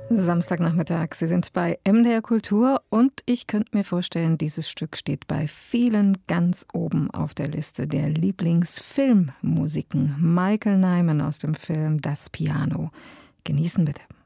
Samstagnachmittag, Sie sind bei MDR Kultur und ich könnte mir vorstellen, dieses Stück steht bei vielen ganz oben auf der Liste der Lieblingsfilmmusiken. Michael Nyman aus dem Film Das Piano. Genießen bitte.